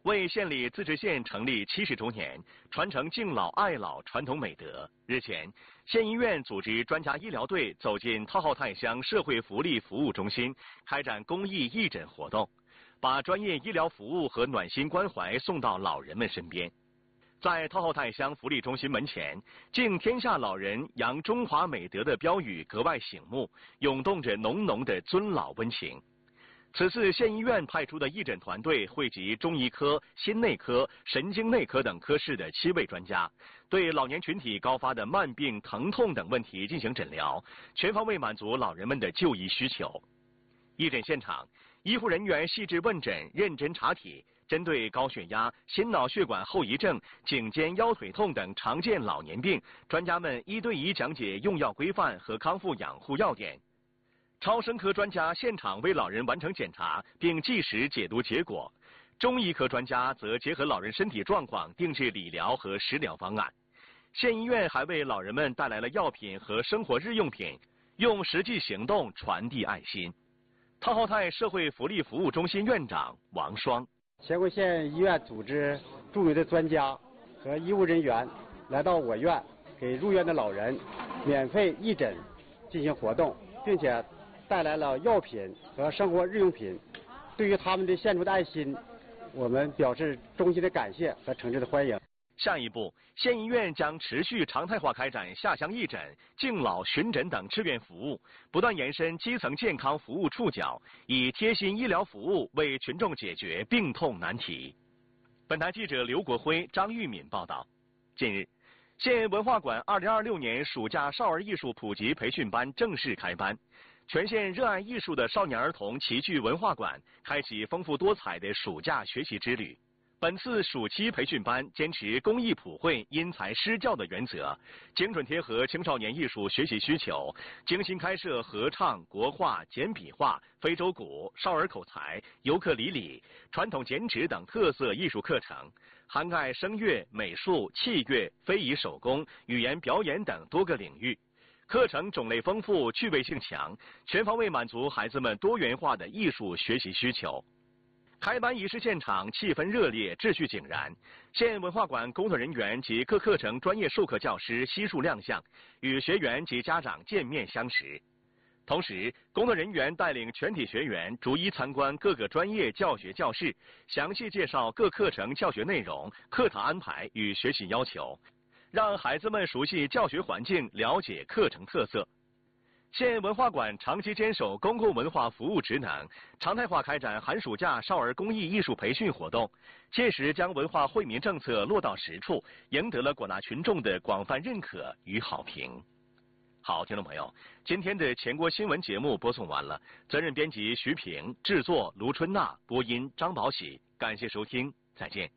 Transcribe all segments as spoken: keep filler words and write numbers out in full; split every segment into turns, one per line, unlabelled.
为县里自治县成立七十周年，传承敬老爱老传统美德，日前，县医院组织专家医疗队走进滔浩泰乡社会福利服务中心，开展公益义诊活动，把专业医疗服务和暖心关怀送到老人们身边。在滔浩泰乡福利中心门前，敬天下老人、扬中华美德的标语格外醒目，涌动着浓浓的尊老温情。此次县医院派出的义诊团队汇集中医科、心内科、神经内科等科室的七位专家，对老年群体高发的慢病、疼痛等问题进行诊疗，全方位满足老人们的就医需求。义诊现场，医护人员细致问诊、认真查体，针对高血压、心脑血管后遗症、颈肩腰腿痛等常见老年病，专家们一对一讲解用药规范和康复养护要点。超声科专家现场为老人完成检查，并计时解读结果。中医科专家则结合老人身体状况定制理疗和食疗方案。县医院还为老人们带来了药品和生活日用品，用实际行动传递爱心。滔浩泰社会福利服务中心院长王双：
乾坤县医院组织著名的专家和医务人员来到我院，给入院的老人免费义诊进行活动，并且带来了药品和生活日用品。对于他们的献出的爱心，我们表示衷心的感谢和诚挚的欢迎。
下一步，县医院将持续常态化开展下乡义诊、敬老巡诊等志愿服务，不断延伸基层健康服务触角，以贴心医疗服务为群众解决病痛难题。本台记者刘国辉、张玉敏报道。近日，县文化馆二零二六年暑假少儿艺术普及培训班正式开班。全县热爱艺术的少年儿童齐聚文化馆，开启丰富多彩的暑假学习之旅。本次暑期培训班坚持公益普惠、因材施教的原则，精准贴合青少年艺术学习需求，精心开设合唱、国画、简笔画、非洲鼓、少儿口才、尤克里里、传统剪纸等特色艺术课程，涵盖声乐、美术、器乐、非遗手工、语言表演等多个领域。课程种类丰富，趣味性强，全方位满足孩子们多元化的艺术学习需求。开班仪式现场气氛热烈，秩序井然。县文化馆工作人员及各课程专业授课教师悉数亮相，与学员及家长见面相识。同时，工作人员带领全体学员逐一参观各个专业教学教室，详细介绍各课程教学内容、课堂安排与学习要求，让孩子们熟悉教学环境，了解课程特色。县文化馆长期坚守公共文化服务职能，常态化开展寒暑假少儿公益艺术培训活动，切实将文化惠民政策落到实处，赢得了广大群众的广泛认可与好评。好，听众朋友，今天的全国新闻节目播送完了，责任编辑徐平，制作卢春娜，播音张宝喜，感谢收听，再见。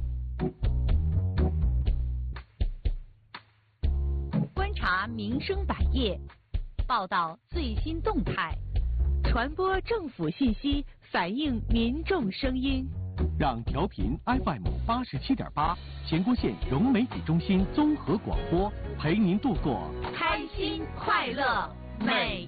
观察民生百业，报道最新动态，传播政府信息，反映民众声音。
让调频 F M 八十七点八乾坤县融媒体中心综合广播陪您度过
开心快乐美。